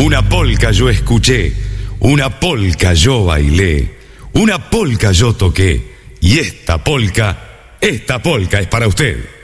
Una polca yo escuché, una polca yo bailé, una polca yo toqué, y esta polca es para usted.